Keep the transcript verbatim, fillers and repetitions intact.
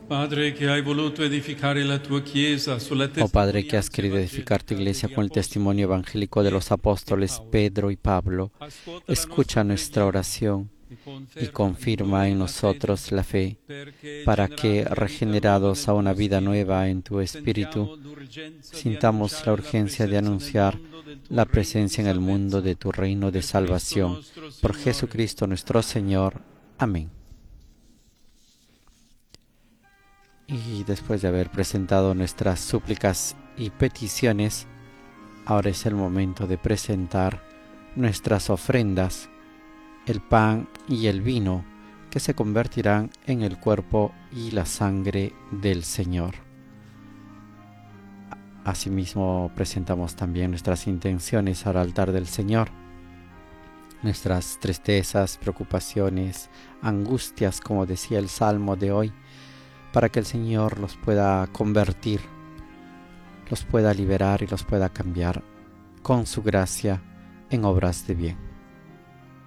Padre che hai voluto edificare la tua Chiesa sulla Oh Padre, que has testimonianza querido edificar tu evangelica iglesia degli con el testimonio apostoli evangélico de los apóstoles Pietro Pedro y Pablo, ascolta la escucha nostra nuestra preghiera oración e y conferma in confirma noi en la fede, nosotros la fe, perché para que, generati a vita nuova regenerados nel a una tuo vida Spirito, nueva en tu Espíritu, sentiamo l'urgenza di sintamos la annunciare la urgencia de presenza nel anunciar mondo del tuo la regno di presencia en el mundo salvezza. de tu reino de Per Cristo salvación. nostro Por Signore. Jesucristo nuestro Señor. Amén. Y después de haber presentado nuestras súplicas y peticiones, ahora es el momento de presentar nuestras ofrendas, el pan y el vino, que se convertirán en el cuerpo y la sangre del Señor. Asimismo, presentamos también nuestras intenciones al altar del Señor, nuestras tristezas, preocupaciones, angustias, como decía el Salmo de hoy, para que el Señor los pueda convertir, los pueda liberar y los pueda cambiar con su gracia en obras de bien.